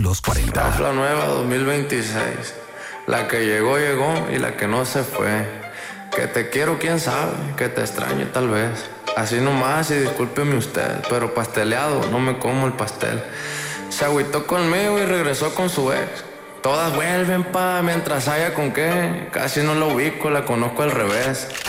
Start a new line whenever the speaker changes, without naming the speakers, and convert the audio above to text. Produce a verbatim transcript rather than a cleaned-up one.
Los cuarenta.
La nueva dos mil veintiséis. La que llegó, llegó y la que no se fue. Que te quiero, quién sabe, que te extrañe tal vez. Así nomás y discúlpeme usted, pero pasteleado, no me como el pastel. Se agüitó conmigo y regresó con su ex. Todas vuelven pa' mientras haya con qué. Casi no la ubico, la conozco al revés.